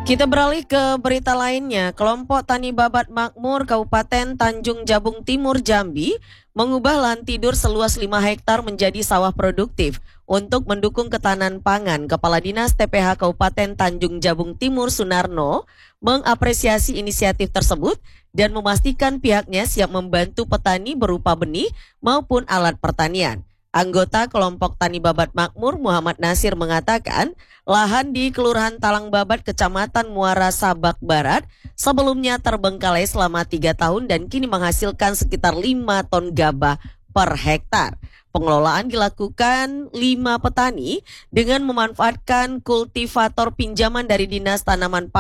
Kita beralih ke berita lainnya. Kelompok Tani Babat Makmur Kabupaten Tanjung Jabung Timur Jambi mengubah lahan tidur seluas 5 hektar menjadi sawah produktif untuk mendukung ketahanan pangan. Kepala Dinas TPH Kabupaten Tanjung Jabung Timur Sunarno mengapresiasi inisiatif tersebut dan memastikan pihaknya siap membantu petani berupa benih maupun alat pertanian. Anggota kelompok Tani Babat Makmur Muhammad Nasir mengatakan lahan di Kelurahan Talang Babat Kecamatan Muara Sabak Barat sebelumnya terbengkalai selama 3 tahun dan kini menghasilkan sekitar 5 ton gabah per hektar. Pengelolaan dilakukan 5 petani dengan memanfaatkan kultivator pinjaman dari Dinas Tanaman